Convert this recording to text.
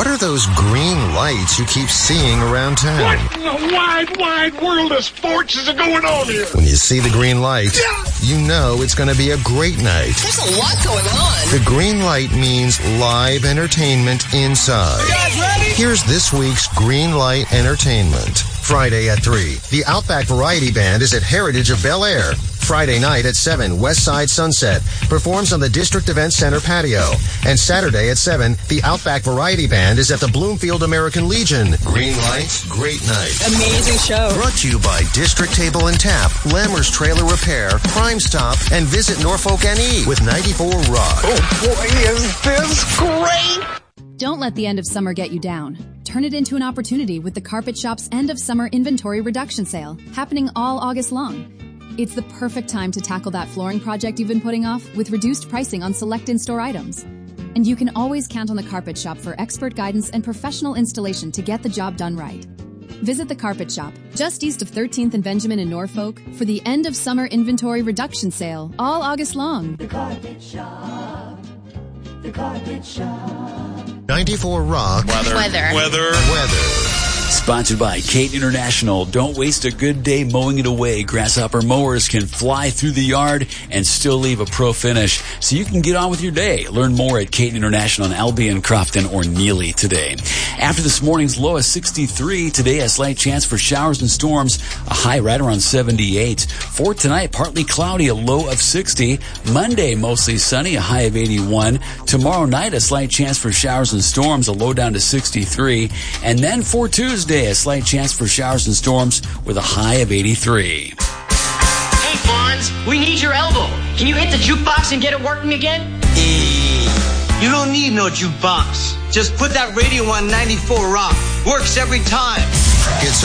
What are those green lights you keep seeing around town? What in the wide, wide world of sports is going on here? When you see the green light, you know it's going to be a great night. There's a lot going on. The green light means live entertainment inside. You guys ready? Here's this week's Green Light Entertainment. Friday at 3, the Outback Variety Band is at Heritage of Bel Air. Friday night at 7, Westside Sunset performs on the District Event Center patio. And Saturday at 7, the Outback Variety Band is at the Bloomfield American Legion. Green light, great night. Amazing show. Brought to you by District Table and Tap, Lammer's Trailer Repair, Crime Stop, and Visit Norfolk NE with 94 Rock. Oh boy, is this great! Don't let the end of summer get you down. Turn it into an opportunity with the Carpet Shop's end of summer inventory reduction sale, happening all August long. It's the perfect time to tackle that flooring project you've been putting off with reduced pricing on select in-store items. And you can always count on the Carpet Shop for expert guidance and professional installation to get the job done right. Visit the Carpet Shop, just east of 13th and Benjamin in Norfolk, for the end of summer inventory reduction sale, all August long. The Carpet Shop. The Carpet Shop. 94 Rock. Weather. Sponsored by Kate International. Don't waste a good day mowing it away. Grasshopper mowers can fly through the yard and still leave a pro finish, so you can get on with your day. Learn more at Kate International in Albion, Crofton, or Neely today. After this morning's low of 63, today a slight chance for showers and storms, a high right around 78. For tonight, partly cloudy, a low of 60. Monday, mostly sunny, a high of 81. Tomorrow night, a slight chance for showers and storms, a low down to 63. And then for Tuesday, a slight chance for showers and storms with a high of 83. Hey, Fonz, we need your elbow. Can you hit the jukebox and get it working again? You don't need no jukebox. Just put that radio on 94 Rock. Works every time. It's